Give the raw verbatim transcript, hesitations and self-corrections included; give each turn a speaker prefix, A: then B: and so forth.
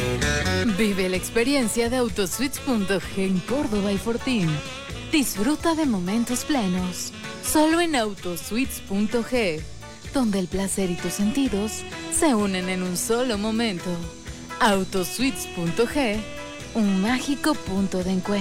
A: Vive la experiencia de Autosuites punto ge en Córdoba y Fortín. Disfruta de momentos plenos. Solo en Autosuites punto ge, donde el placer y tus sentidos se unen en un solo momento. Autosuites punto ge, un mágico punto de encuentro.